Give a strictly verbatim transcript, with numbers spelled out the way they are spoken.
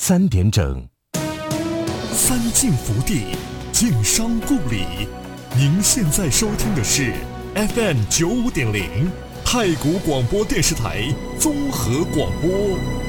三点整， 三晋福地，晋商故里。您现在收听的是 F M 九五点零太谷广播电视台综合广播。